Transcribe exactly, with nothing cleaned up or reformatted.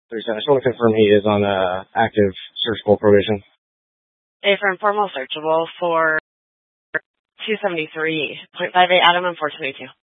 thirty-seven. I just want to confirm he is on uh, active searchable probation. A for informal searchable for two seventy-three point five eight Adam and four twenty-two.